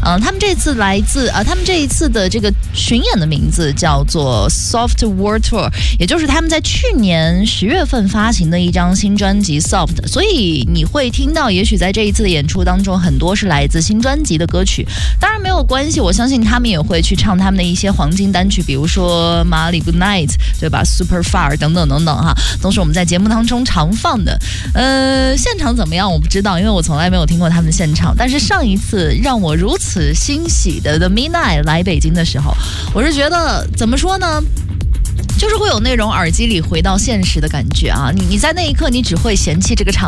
他们这一次的这个巡演的名字叫做 Soft World Tour， 也就是他们在去年10月份发行的一张新专辑 Soft， 所以你会听到也许在这一次的演出当中很多是来自新专辑的歌曲，当然没有关系，我相信他们也会去唱他们的一些黄金单曲，比如说马里 Good Night 对吧 Super Far 等等等等哈，都是我们在节目当中常放的。现场怎么样我不知道，因为我从来没有听过他们的现场，但是上一次让我如此欣喜的 The Midnight 来北京的时候，我是觉得怎么说呢，就是会有那种耳机里回到现实的感觉啊！你在那一刻你只会嫌弃这个场